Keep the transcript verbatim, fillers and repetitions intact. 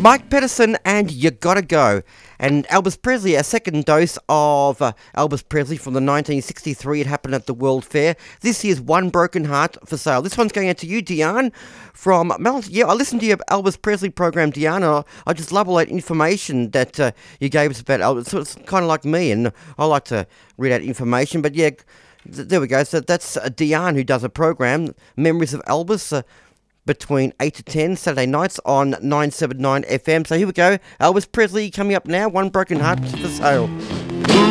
Mike Pedersen and You Gotta Go. And Elvis Presley, a second dose of uh, Elvis Presley from the nineteen sixty-three. It happened at the World Fair. This is One Broken Heart for Sale. This one's going out to you, Diane, from Mel. Yeah, I listened to your Elvis Presley program, Diane. I, I just love all that information that uh, you gave us about Elvis. So it's kind of like me, and I like to read out information. But yeah, th- there we go. So that's uh, Diane who does a program, Memories of Elvis, uh, between eight to ten Saturday nights on nine seventy-nine F M. So here we go. Elvis Presley coming up now. One Broken Heart for Sale.